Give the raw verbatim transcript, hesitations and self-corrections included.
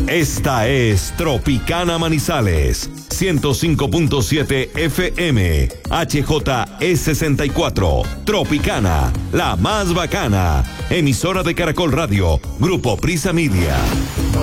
Esta es Tropicana Manizales, ciento cinco punto siete F M, H J E sesenta y cuatro, Tropicana, la más bacana, emisora de Caracol Radio, Grupo Prisa Media.